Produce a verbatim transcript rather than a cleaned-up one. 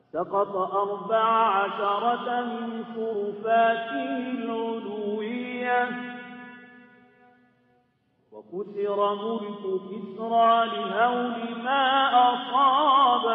سقط أربع عشرة من شرفاته العلوية، وكسر ملك كسرى لهول ما أصابه